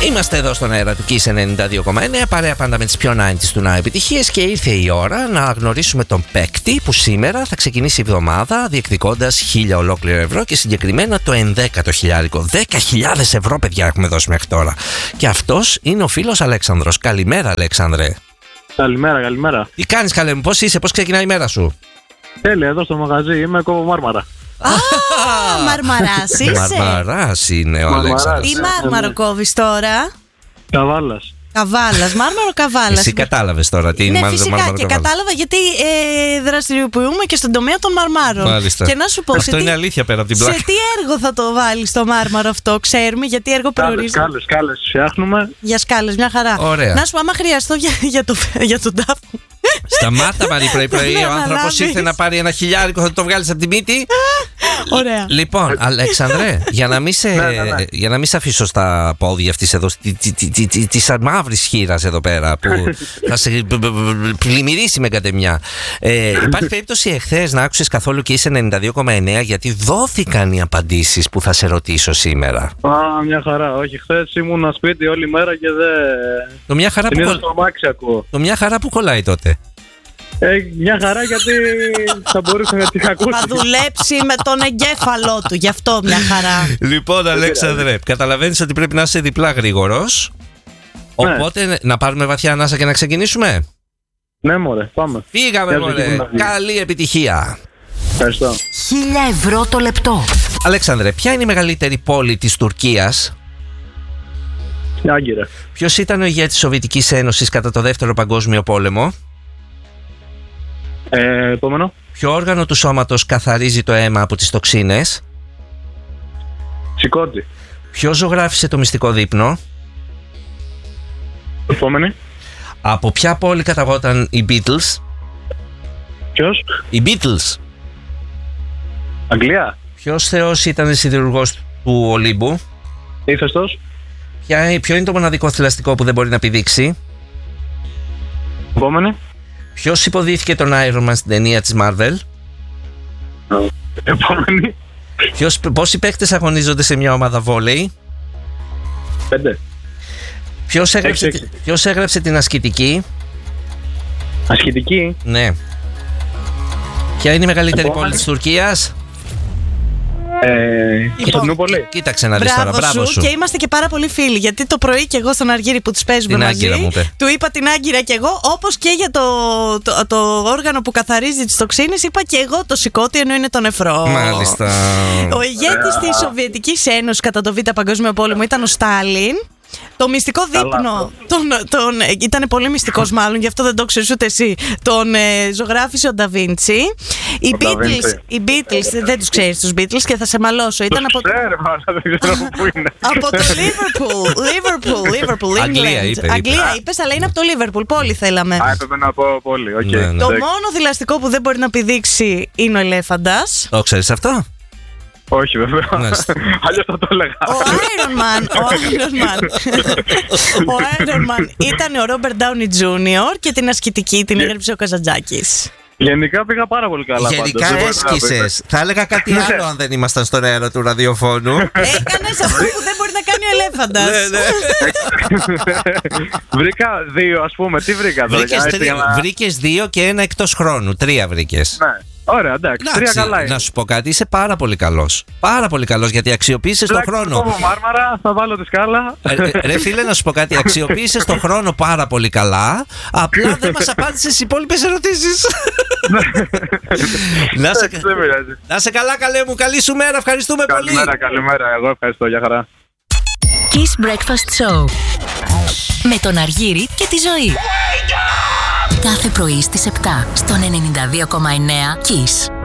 Είμαστε εδώ στον αέρα του Kiss 92,9, παρέα πάντα με τις πιο 90's του Now επιτυχίες, και ήρθε η ώρα να γνωρίσουμε τον παίκτη που σήμερα θα ξεκινήσει η εβδομάδα διεκδικώντας 1.000 ολόκληρα ευρώ και συγκεκριμένα το 11ο χιλιάρικο. 10.000 ευρώ, παιδιά, έχουμε δώσει μέχρι τώρα. Και αυτός είναι ο φίλος Αλέξανδρος. Καλημέρα, Αλέξανδρε. Καλημέρα. Τι κάνεις, καλέ μου, πώς είσαι, πώς ξεκινάει η μέρα σου? Τέλεια, εδώ στο μαγαζί είμαι, κόβω μάρμαρα. Μαρμαράς είσαι. Μαρμαράς είναι ο Αλέξανδρος. Τι μάρμαρο κόβεις τώρα? Καβάλας. Καβάλας, μάρμαρο καβάλας. Εσύ κατάλαβες τώρα τι είναι ναι, μάρμαρο φυσικά, καβάλας. και κατάλαβα γιατί δραστηριοποιούμε και στον τομέα των μαρμάρων. Μάλιστα. Και να σου πω, αυτό είναι αλήθεια πέρα από την πλάκα. σε τι έργο θα το βάλεις το μάρμαρο αυτό, ξέρουμε, γιατί έργο προορίζεται? Σκάλες φτιάχνουμε. Για σκάλες, μια χαρά. Ωραία. Να σου πω, άμα χρειαστώ για τον τάφο. Σταμάτα, Μαρή, πρωί-πρωί. Ο άνθρωπος ήρθε να πάρει 1.000, θα το βγάλεις από τη μύτη. Ωραία. Λοιπόν, Αλέξανδρε, για να μην σε αφήσω στα πόδια αυτής εδώ, της μαύρης χείρας εδώ πέρα, που θα σε πλημμυρίσει με κατεμιά. Υπάρχει περίπτωση εχθές να άκουσες καθόλου και είσαι 92,9, γιατί δόθηκαν οι απαντήσεις που θα σε ρωτήσω σήμερα? Μια χαρά. Όχι, χθες ήμουν σπίτι όλη μέρα και δεν. Το μια χαρά ακούω. μια χαρά που κολλάει τότε. Μια χαρά, γιατί θα μπορούσα να την ακούσει. Θα δουλέψει με τον εγκέφαλό του, γι' αυτό μια χαρά. Λοιπόν, Αλέξανδρε, καταλαβαίνεις ότι πρέπει να είσαι διπλά γρήγορος. Ναι. Οπότε να πάρουμε βαθιά ανάσα και να ξεκινήσουμε. Ναι, μωρέ, πάμε. Φύγαμε, μωρέ. Καλή επιτυχία. Ευχαριστώ. 1.000 ευρώ το λεπτό. Αλέξανδρε, ποια είναι η μεγαλύτερη πόλη της Τουρκίας? Άγκυρα. Ποιος ήταν ο ηγέτης της Σοβιετικής Ένωσης κατά το Δεύτερο Παγκόσμιο Πόλεμο? Επόμενο. Ποιο όργανο του σώματος καθαρίζει το αίμα από τις τοξίνες? Σηκώτη. Ποιος ζωγράφισε το μυστικό δείπνο? Επόμενη. Από ποια πόλη καταγόταν οι Beatles? Ποιος? Οι Beatles. Αγγλία. Ποιος θεός ήταν σιδηρουργός του Ολύμπου? Ύφεστος. Ποιο είναι το μοναδικό θηλαστικό που δεν μπορεί να πηδήξει? Επόμενη. Ποιος υποδίθηκε τον Iron Man στην ταινία της Marvel? Επόμενη. Πόσοι παίκτες αγωνίζονται σε μια ομάδα βόλεϊ? 5. Ποιος έγραψε την ασκητική? Ασκητική. Ναι. Ποια είναι η μεγαλύτερη πόλη της Τουρκίας? Κωνσταντινούπολη. Κοίταξε να δεις τώρα, μπράβο σου. Και είμαστε και πάρα πολύ φίλοι. Γιατί το πρωί και εγώ στον Αργύρι που τους παίζουμε την μαζί, Άγκυρα μου είπε. του είπα την Άγκυρα και εγώ, όπως και για το όργανο που καθαρίζει τις τοξίνες, είπα και εγώ το σηκώτη, ενώ είναι το νεφρό. Μάλιστα. Ο ηγέτης της Σοβιετικής Ένωσης κατά το Β' Παγκόσμιο Πόλεμο ήταν ο Στάλιν. Το μυστικό δείπνο ήταν πολύ μυστικός, μάλλον, γι' αυτό δεν το ξέρεις ούτε εσύ. Τον ζωγράφισε ο Νταβίντσι. Οι Beatles, δεν τους ξέρεις τους Beatles και θα σε μαλώσω. Ήταν από δεν ξέρω πού είναι. από το Liverpool, Αγγλία England. Αγγλία είπες, αλλά είναι από το Liverpool. Πόλη θέλαμε. Έπρεπε να πω πόλη. Ναι. Το μόνο θηλαστικό που δεν μπορεί να πηδήξει είναι ο ελέφαντας. Το ξέρεις αυτό? Όχι, βέβαια. Αλλιώς θα το έλεγα. Ο Iron Man ήταν ο Robert Downey Jr. και την ασκητική την έγραψε ο Καζαντζάκης. Γενικά πήγα πάρα πολύ καλά. Γενικά έσκησες. Θα έλεγα κάτι άλλο αν δεν ήμασταν στον αέρα του ραδιοφώνου. Έκανες αυτό που δεν μπορεί να κάνει ο ελέφαντας. Βρήκα 2, ας πούμε. Τι βρήκα τώρα? Βρήκες 2 και 1 εκτός χρόνου. 3 βρήκες. Ωραία, εντάξει. 3 καλά είναι. Να σου πω κάτι, είσαι πάρα πολύ καλός. Πάρα πολύ καλός, γιατί αξιοποίησες τον χρόνο. Θα μάρμαρα, θα βάλω τη σκάλα. Ρε φίλε, να σου πω κάτι, αξιοποίησες τον χρόνο πάρα πολύ καλά. Απλά δεν μας απάντησες στις υπόλοιπες ερωτήσεις. Να σε καλά, καλέ μου, καλή σου μέρα, ευχαριστούμε πολύ. Καλημέρα, εγώ ευχαριστώ, για χαρά. Kiss Breakfast Show με τον Αργύρι και τη Ζωή. Κάθε πρωί στις 7 στον 92,9 Kiss.